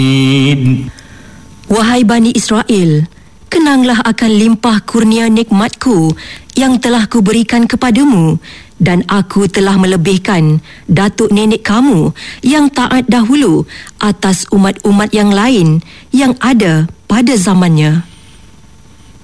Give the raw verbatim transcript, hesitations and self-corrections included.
Wahai Bani Israel, kenanglah akan limpah kurnia nikmatku yang telah kuberikan kepadamu, dan aku telah melebihkan datuk nenek kamu yang taat dahulu atas umat-umat yang lain yang ada pada zamannya.